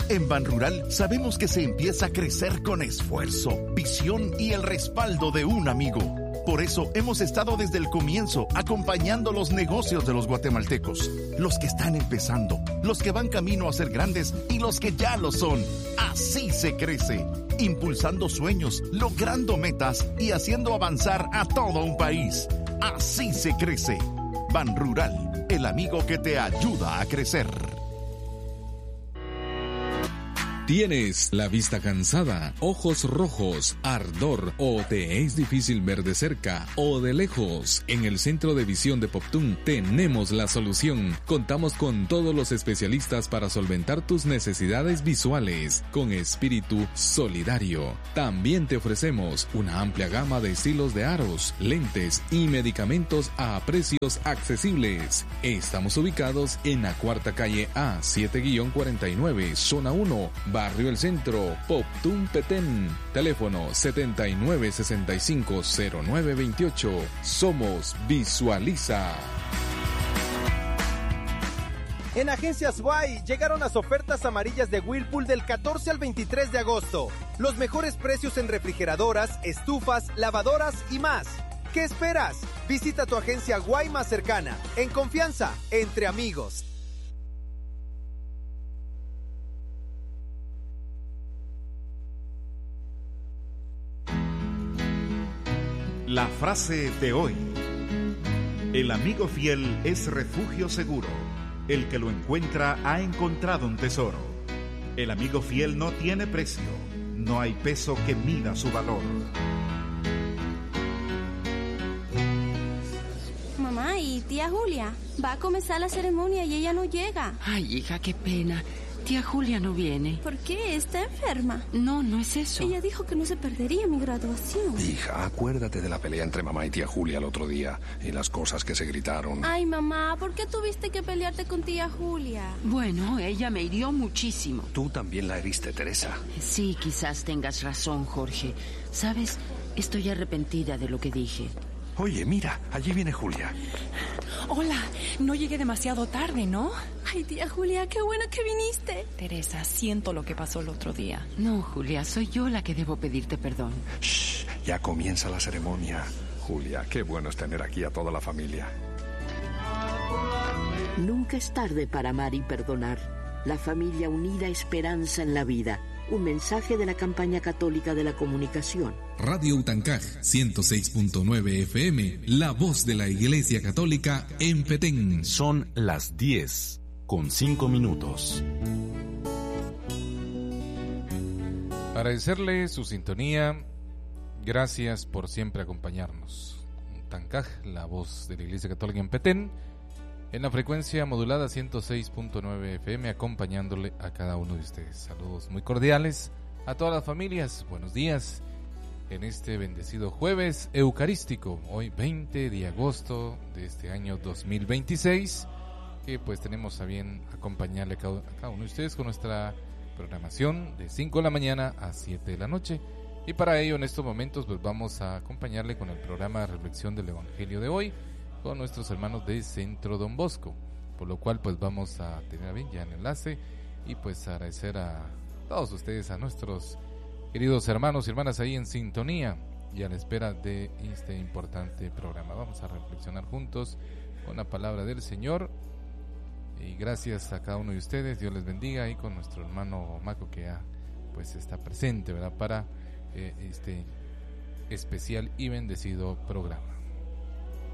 En Banrural sabemos que se empieza a crecer con esfuerzo, visión y el respaldo de un amigo. Por eso hemos estado desde el comienzo acompañando los negocios de los guatemaltecos, los que están empezando, los que van camino a ser grandes y los que ya lo son. Así se crece, impulsando sueños, logrando metas y haciendo avanzar a todo un país. Así se crece. Banrural, el amigo que te ayuda a crecer. ¿Tienes la vista cansada, ojos rojos, ardor o te es difícil ver de cerca o de lejos? En el Centro de Visión de Poptún tenemos la solución. Contamos con todos los especialistas para solventar tus necesidades visuales con espíritu solidario. También te ofrecemos una amplia gama de estilos de aros, lentes y medicamentos a precios accesibles. Estamos ubicados en la Cuarta Calle A, 7-49, Zona 1, Barrio El Centro, Poptún, Petén. Teléfono 79650928. Somos Visualiza. En Agencias Guay llegaron las ofertas amarillas de Whirlpool del 14 al 23 de agosto. Los mejores precios en refrigeradoras, estufas, lavadoras y más. ¿Qué esperas? Visita tu agencia Guay más cercana. En confianza, entre amigos. La frase de hoy: el amigo fiel es refugio seguro. El que lo encuentra ha encontrado un tesoro. El amigo fiel no tiene precio. No hay peso que mida su valor. Mamá, ¿y tía Julia? Va a comenzar la ceremonia y ella no llega. Ay, hija, qué pena. Tía Julia no viene. ¿Por qué? ¿Está enferma? No, no es eso. Ella dijo que no se perdería mi graduación. Hija, acuérdate de la pelea entre mamá y tía Julia el otro día y las cosas que se gritaron. Ay, mamá, ¿por qué tuviste que pelearte con tía Julia? Bueno, ella me hirió muchísimo. Tú también la heriste, Teresa. Sí, quizás tengas razón, Jorge. ¿Sabes? Estoy arrepentida de lo que dije. Oye, mira, allí viene Julia. Hola, no llegué demasiado tarde, ¿no? Ay, tía Julia, qué bueno que viniste. Teresa, siento lo que pasó el otro día. No, Julia, soy yo la que debo pedirte perdón. Shh, ya comienza la ceremonia. Julia, qué bueno es tener aquí a toda la familia. Nunca es tarde para amar y perdonar. La familia unida, esperanza en la vida. Un mensaje de la campaña católica de la comunicación. Radio Utancaj 106.9 FM, la voz de la Iglesia Católica en Petén. Son las 10:05. Agradecerle su sintonía. Gracias por siempre acompañarnos. Utancaj, la voz de la Iglesia Católica en Petén, en la frecuencia modulada 106.9 FM, acompañándole a cada uno de ustedes. Saludos muy cordiales a todas las familias. Buenos días en este bendecido jueves eucarístico, hoy 20 de agosto de este año 2026, que pues tenemos a bien acompañarle a cada uno de ustedes con nuestra programación de 5 de la mañana a 7 de la noche. Y para ello en estos momentos pues vamos a acompañarle con el programa de reflexión del Evangelio de hoy, con nuestros hermanos de Centro Don Bosco, por lo cual pues vamos a tener bien ya el enlace y pues agradecer a todos ustedes, a nuestros queridos hermanos y hermanas ahí en sintonía y a la espera de este importante programa. Vamos a reflexionar juntos con la palabra del Señor y gracias a cada uno de ustedes. Dios les bendiga, y con nuestro hermano Maco que ya pues está presente, ¿verdad?, para este especial y bendecido programa.